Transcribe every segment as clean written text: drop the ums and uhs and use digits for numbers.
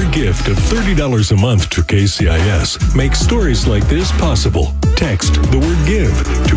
gift of $30 a month to KCIS makes stories like this possible. Text the word GIVE to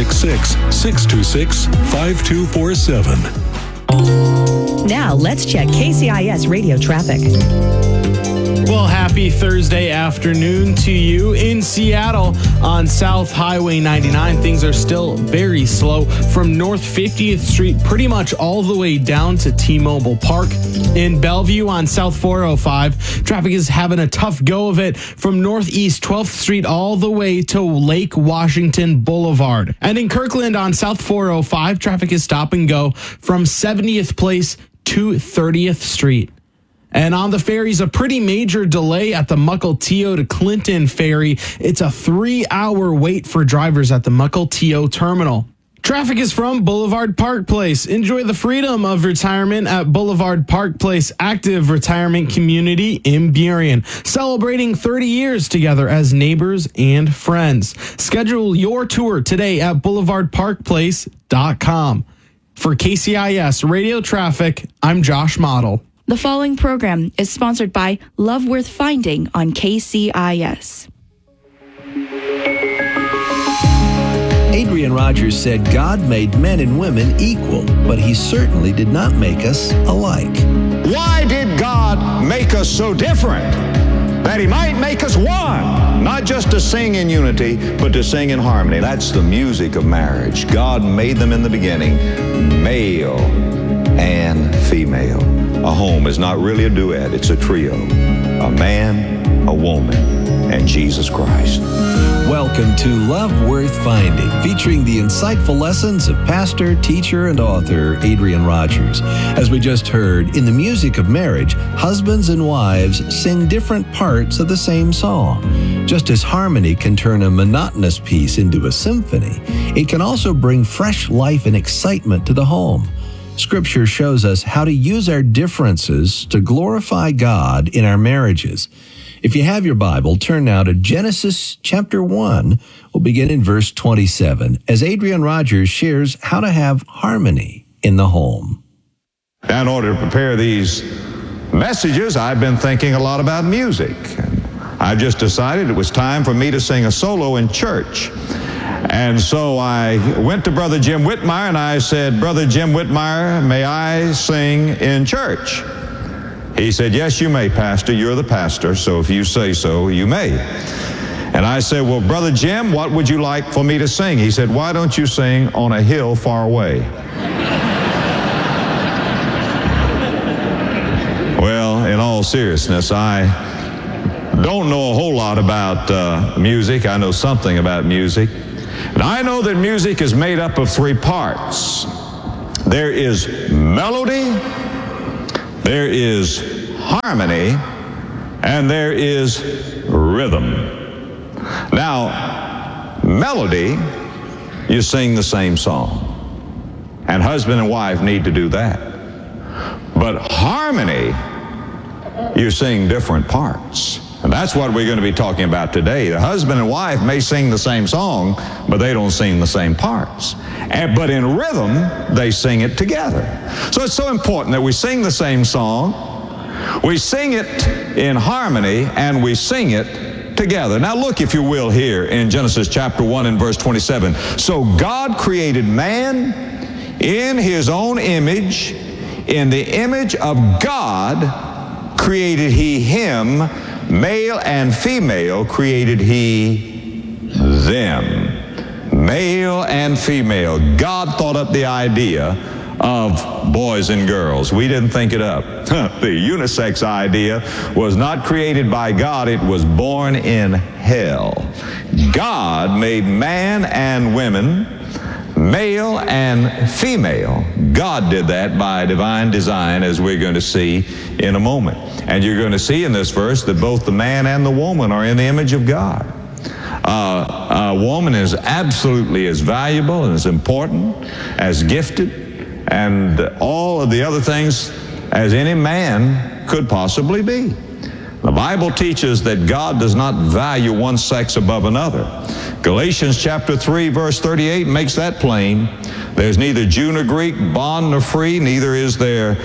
866-626-5247. Now let's check KCIS radio traffic. Well, happy Thursday afternoon to you in Seattle on South Highway 99. Things are still very slow from North 50th Street pretty much all the way down to T-Mobile Park. In Bellevue on South 405, traffic is having a tough go of it from Northeast 12th Street all the way to Lake Washington Boulevard. And in Kirkland on South 405, traffic is stop and go from 70th Place to 30th Street. And on the ferries, a pretty major delay at the Mukilteo to Clinton ferry. It's a 3-hour wait for drivers at the Mukilteo terminal. Traffic is from Boulevard Park Place. Enjoy the freedom of retirement at Boulevard Park Place Active Retirement Community in Burien. Celebrating 30 years together as neighbors and friends. Schedule your tour today at boulevardparkplace.com. For KCIS Radio Traffic, I'm Josh Model. The following program is sponsored by Love Worth Finding on KCIS. Adrian Rogers said God made men and women equal, but he certainly did not make us alike. Why did God make us so different? That he might make us one, not just to sing in unity, but to sing in harmony. That's the music of marriage. God made them in the beginning, male and female. A home is not really a duet, it's a trio. A man, a woman, and Jesus Christ. Welcome to Love Worth Finding, featuring the insightful lessons of pastor, teacher, and author Adrian Rogers. As we just heard, in the music of marriage, husbands and wives sing different parts of the same song. Just as harmony can turn a monotonous piece into a symphony, it can also bring fresh life and excitement to the home. Scripture shows us how to use our differences to glorify God in our marriages. If you have your Bible, turn now to Genesis chapter 1. We'll begin in verse 27 as Adrian Rogers shares how to have harmony in the home. In order to prepare these messages, I've been thinking a lot about music. I've just decided it was time for me to sing a solo in church. And so I went to Brother Jim Whitmire and I said, Brother Jim Whitmire, may I sing in church? He said, yes, you may, Pastor. You're the pastor, so if you say so, you may. And I said, well, Brother Jim, what would you like for me to sing? He said, why don't you sing On a Hill Far Away? Well, in all seriousness, I don't know a whole lot about music. I know something about music. And I know that music is made up of 3 parts. There is melody, there is harmony, and there is rhythm. Now, melody, you sing the same song. And husband and wife need to do that. But harmony, you sing different parts. And that's what we're going to be talking about today. The husband and wife may sing the same song, but they don't sing the same parts. But in rhythm, they sing it together. So it's so important that we sing the same song, we sing it in harmony, and we sing it together. Now look, if you will, here in Genesis chapter 1 and verse 27. So God created man in his own image. In the image of God created he him. Male and female created he them. Male and female. God thought up the idea of boys and girls. We didn't think it up. The unisex idea was not created by God. It was born in hell. God made man and women, male and female. God did that by divine design, as we're going to see in a moment. And you're going to see in this verse that both the man and the woman are in the image of God. A woman is absolutely as valuable and as important, as gifted, and all of the other things as any man could possibly be. The Bible teaches that God does not value one sex above another. Galatians chapter 3, verse 38 makes that plain. There's neither Jew nor Greek, bond nor free, neither is there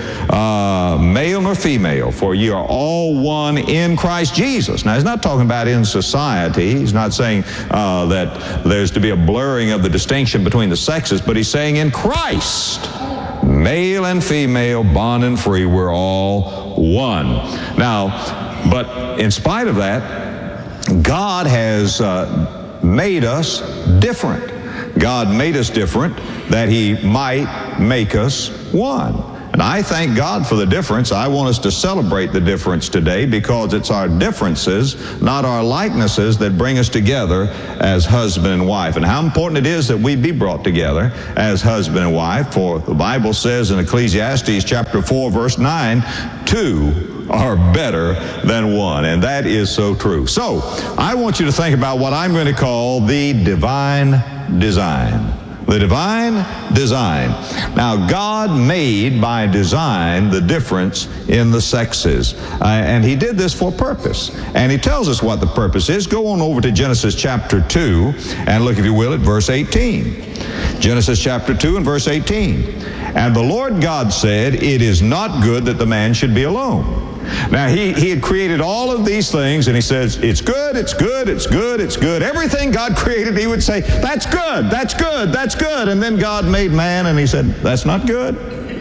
male nor female, for ye are all one in Christ Jesus. Now, he's not talking about in society. He's not saying that there's to be a blurring of the distinction between the sexes, but he's saying in Christ, male and female, bond and free, we're all one. Now, but in spite of that, God has made us different. God made us different that He might make us one. And I thank God for the difference. I want us to celebrate the difference today because it's our differences, not our likenesses, that bring us together as husband and wife. And how important it is that we be brought together as husband and wife. For the Bible says in Ecclesiastes chapter 4, verse 9, 2 are better than one. And that is so true. So I want you to think about what I'm going to call the divine design. The divine design. Now, God made by design the difference in the sexes. And He did this for purpose. And He tells us what the purpose is. Go on over to Genesis chapter 2 and look, if you will, at verse 18. Genesis chapter 2 and verse 18. And the Lord God said, it is not good that the man should be alone. Now, he had created all of these things, and He says, it's good, it's good, it's good, it's good. Everything God created, He would say, that's good, that's good, that's good. And then God made man, and He said, that's not good.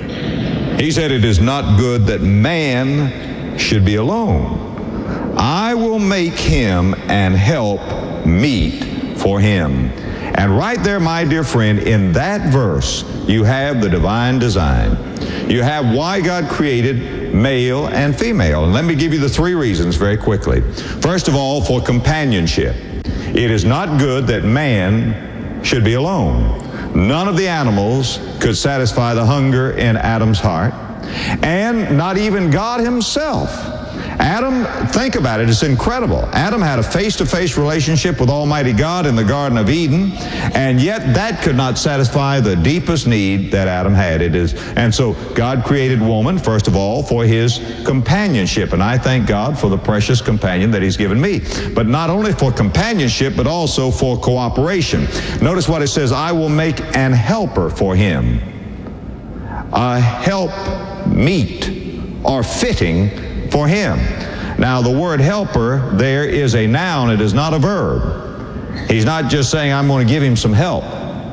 He said, it is not good that man should be alone. I will make him an help meet for him. And right there, my dear friend, in that verse, you have the divine design. You have why God created male and female. And let me give you the three reasons very quickly. First of all, for companionship. It is not good that man should be alone. None of the animals could satisfy the hunger in Adam's heart, and not even God Himself. Adam, think about it, it's incredible. Adam had a face-to-face relationship with Almighty God in the Garden of Eden, and yet that could not satisfy the deepest need that Adam had. And so God created woman, first of all, for his companionship, and I thank God for the precious companion that He's given me. But not only for companionship, but also for cooperation. Notice what it says, I will make an helper for him. A help meet or fitting for him. Now, the word helper there is a noun. It is not a verb. He's not just saying, I'm going to give him some help.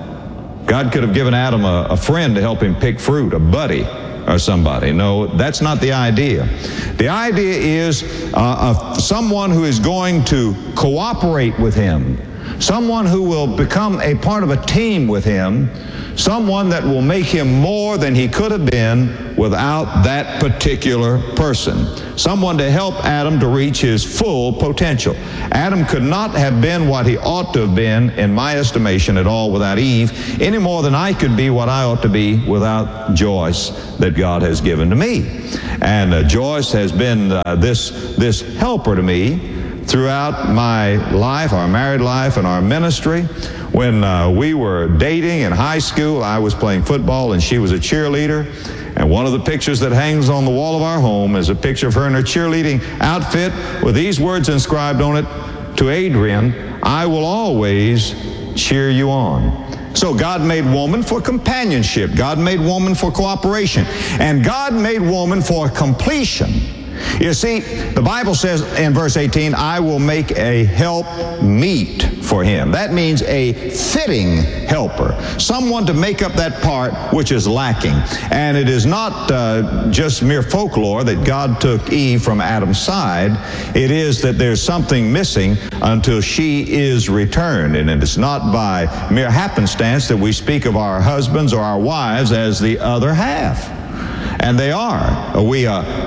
God could have given Adam a friend to help him pick fruit, a buddy or somebody. No, that's not the idea. The idea is someone who is going to cooperate with him, someone who will become a part of a team with him, someone that will make him more than he could have been without that particular person. Someone to help Adam to reach his full potential. Adam could not have been what he ought to have been, in my estimation, at all without Eve, any more than I could be what I ought to be without Joyce that God has given to me. And Joyce has been this helper to me throughout my life, our married life, and our ministry. When we were dating in high school, I was playing football and she was a cheerleader. And one of the pictures that hangs on the wall of our home is a picture of her in her cheerleading outfit with these words inscribed on it, to Adrian, I will always cheer you on. So God made woman for companionship. God made woman for cooperation. And God made woman for completion. You see, the Bible says in verse 18, I will make a help meet for him. That means a fitting helper, someone to make up that part which is lacking. And it is not just mere folklore that God took Eve from Adam's side. It is that there's something missing until she is returned. And it's not by mere happenstance that we speak of our husbands or our wives as the other half. And they are. We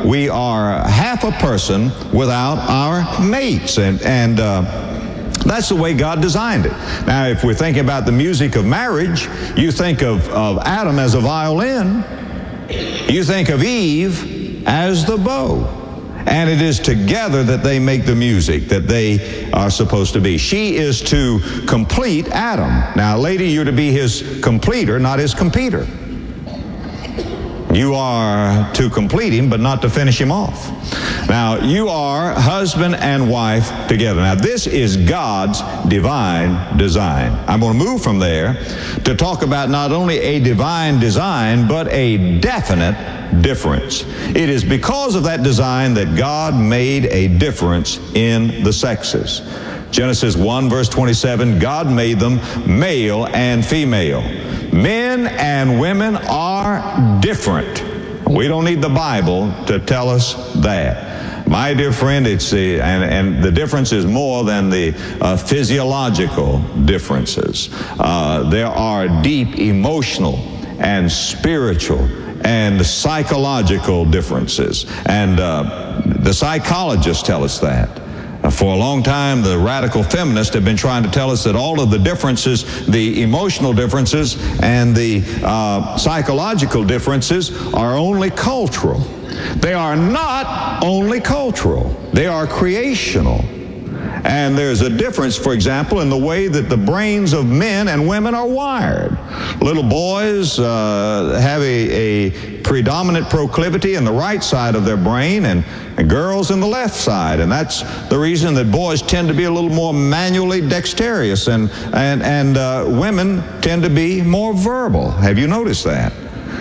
are half a person without our mates. And that's the way God designed it. Now, if we're thinking about the music of marriage, you think of Adam as a violin. You think of Eve as the bow. And it is together that they make the music that they are supposed to be. She is to complete Adam. Now, lady, you're to be his completer, not his competer. You are to complete him, but not to finish him off. Now, you are husband and wife together. Now, this is God's divine design. I'm going to move from there to talk about not only a divine design, but a definite difference. It is because of that design that God made a difference in the sexes. Genesis 1, verse 27, God made them male and female. Men and women are different. We don't need the Bible to tell us that. My dear friend, and the difference is more than the physiological differences. There are deep emotional and spiritual and psychological differences. And the psychologists tell us that. For a long time, the radical feminists have been trying to tell us that all of the differences, the emotional differences and the psychological differences are only cultural. They are not only cultural. They are creational. And there's a difference, for example, in the way that the brains of men and women are wired. Little boys have a predominant proclivity in the right side of their brain, and girls in the left side. And that's the reason that boys tend to be a little more manually dexterous, and women tend to be more verbal. Have you noticed that?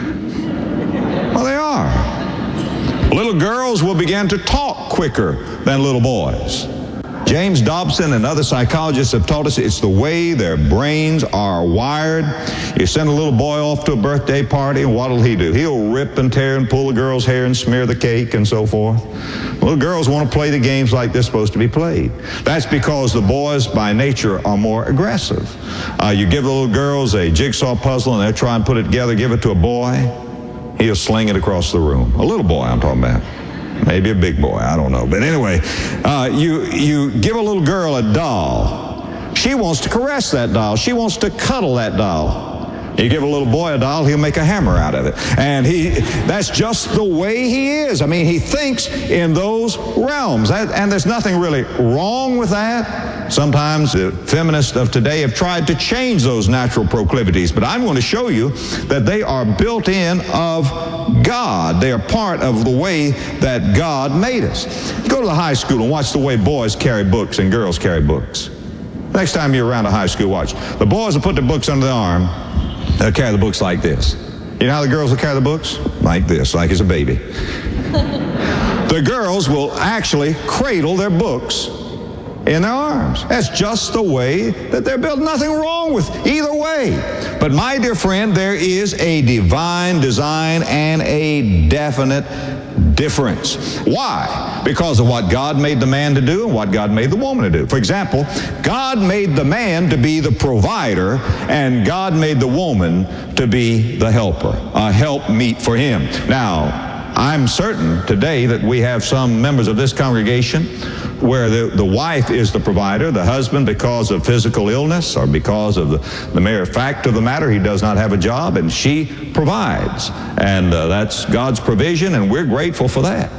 Well, they are. Little girls will begin to talk quicker than little boys. James Dobson and other psychologists have taught us it's the way their brains are wired. You send a little boy off to a birthday party, and what'll he do? He'll rip and tear and pull the girl's hair and smear the cake and so forth. Little girls want to play the games like they're supposed to be played. That's because the boys by nature are more aggressive. You give the little girls a jigsaw puzzle and they'll try and put it together, give it to a boy, he'll sling it across the room. A little boy I'm talking about. Maybe a big boy, I don't know. But anyway, you give a little girl a doll. She wants to caress that doll. She wants to cuddle that doll. You give a little boy a doll, he'll make a hammer out of it. And that's just the way he is. I mean, he thinks in those realms. And there's nothing really wrong with that. Sometimes the feminists of today have tried to change those natural proclivities. But I'm going to show you that they are built in of God. They are part of the way that God made us. Go to the high school and watch the way boys carry books and girls carry books. Next time you're around a high school, watch. The boys will put their books under their arm. They'll carry the books like this. You know how the girls will carry the books? Like this, like it's a baby. The girls will actually cradle their books in their arms. That's just the way that they're built. Nothing wrong with either way. But my dear friend, there is a divine design and a definite difference. Why? Because of what God made the man to do and what God made the woman to do. For example, God made the man to be the provider, and God made the woman to be the helper, a helpmeet for him. Now, I'm certain today that we have some members of this congregation where the wife is the provider, the husband, because of physical illness or because of the mere fact of the matter, he does not have a job, and she provides. And that's God's provision, and we're grateful for that.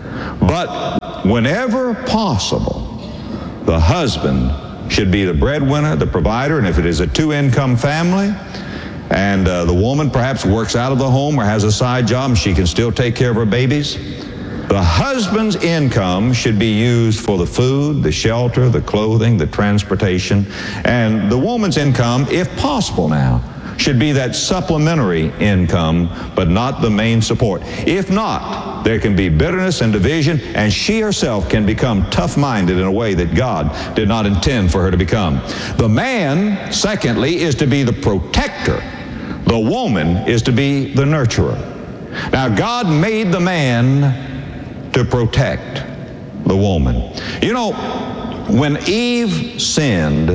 But whenever possible, the husband should be the breadwinner, the provider, and if it is a two-income family, and the woman perhaps works out of the home or has a side job and she can still take care of her babies, the husband's income should be used for the food, the shelter, the clothing, the transportation, and the woman's income, if possible now, should be that supplementary income, but not the main support. If not, there can be bitterness and division, and she herself can become tough-minded in a way that God did not intend for her to become. The man, secondly, is to be the protector. The woman is to be the nurturer. Now, God made the man to protect the woman. You know, when Eve sinned,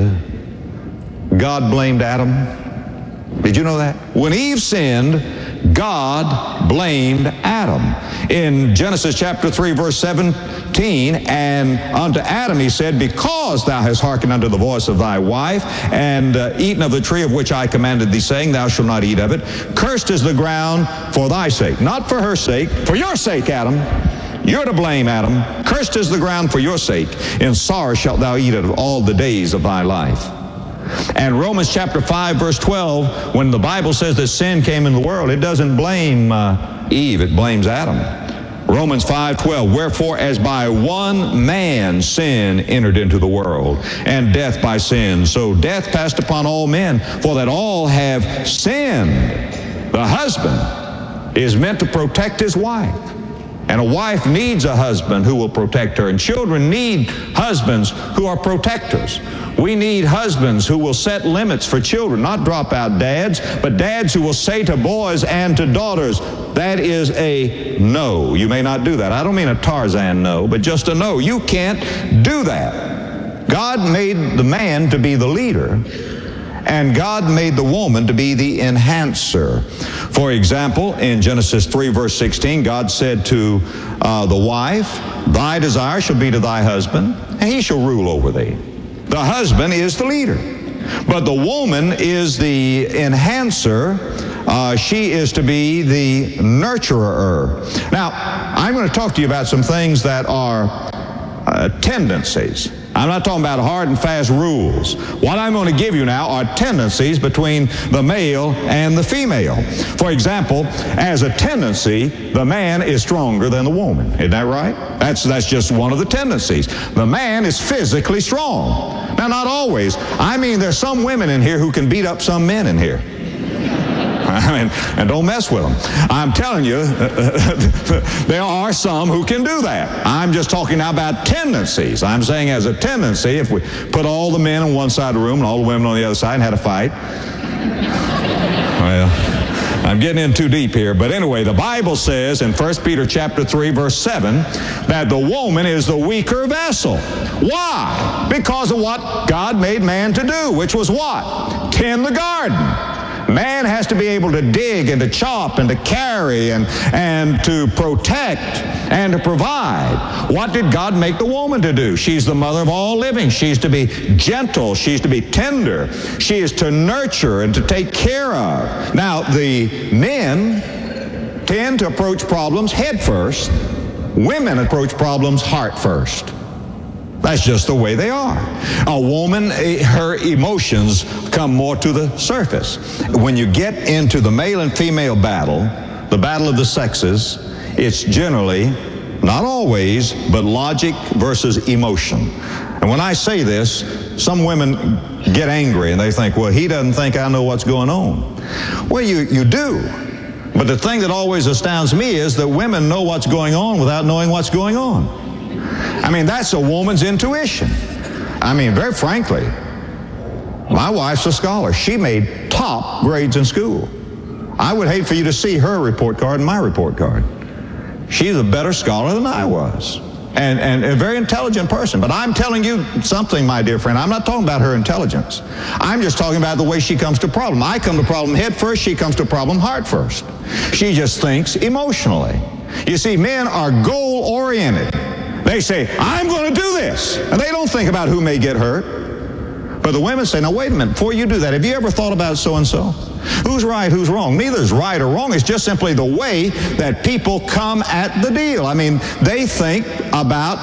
God blamed Adam. Did you know that? When Eve sinned, God blamed Adam. In Genesis chapter 3, verse 17, and unto Adam he said, because thou hast hearkened unto the voice of thy wife, and eaten of the tree of which I commanded thee, saying, thou shalt not eat of it, cursed is the ground for thy sake. Not for her sake, for your sake, Adam. You're to blame, Adam. Cursed is the ground for your sake. In sorrow shalt thou eat it of all the days of thy life. And Romans chapter 5, verse 12, when the Bible says that sin came in the world, it doesn't blame Eve, it blames Adam. Romans 5:12, wherefore as by one man sin entered into the world, and death by sin, so death passed upon all men, for that all have sinned. The husband is meant to protect his wife. And a wife needs a husband who will protect her. And children need husbands who are protectors. We need husbands who will set limits for children, not drop-out dads, but dads who will say to boys and to daughters, that is a no. You may not do that. I don't mean a Tarzan no, but just a no. You can't do that. God made the man to be the leader, and God made the woman to be the enhancer. For example, in Genesis 3, verse 16, God said to the wife, thy desire shall be to thy husband, and he shall rule over thee. The husband is the leader, but the woman is the enhancer. She is to be the nurturer. Now, I'm going to talk to you about some things that are tendencies. I'm not talking about hard and fast rules. What I'm going to give you now are tendencies between the male and the female. For example, as a tendency, the man is stronger than the woman. Isn't that right? That's just one of the tendencies. The man is physically strong. Now, not always. I mean, there's some women in here who can beat up some men in here. I mean, and don't mess with them. I'm telling you, there are some who can do that. I'm just talking now about tendencies. I'm saying as a tendency, if we put all the men on one side of the room and all the women on the other side and had a fight, well, I'm getting in too deep here. But anyway, the Bible says in 1 Peter chapter 3, verse 7, that the woman is the weaker vessel. Why? Because of what God made man to do, which was what? Tend the garden. Man has to be able to dig and to chop and to carry and to protect and to provide. What did God make the woman to do? She's the mother of all living. She's to be gentle. She's to be tender. She is to nurture and to take care of. Now, the men tend to approach problems head first. Women approach problems heart first. That's just the way they are. A woman, her emotions come more to the surface. When you get into the male and female battle, the battle of the sexes, it's generally, not always, but logic versus emotion. And when I say this, some women get angry and they think, well, he doesn't think I know what's going on. Well, you do. But the thing that always astounds me is that women know what's going on without knowing what's going on. I mean, that's a woman's intuition. I mean, very frankly, my wife's a scholar. She made top grades in school. I would hate for you to see her report card and my report card. She's a better scholar than I was. And a very intelligent person. But I'm telling you something, my dear friend. I'm not talking about her intelligence. I'm just talking about the way she comes to problem. I come to problem head first. She comes to problem heart first. She just thinks emotionally. You see, men are goal-oriented. They say, I'm going to do this. And they don't think about who may get hurt. But the women say, now, wait a minute. Before you do that, have you ever thought about so-and-so? Who's right, who's wrong? Neither is right or wrong. It's just simply the way that people come at the deal. I mean, they think about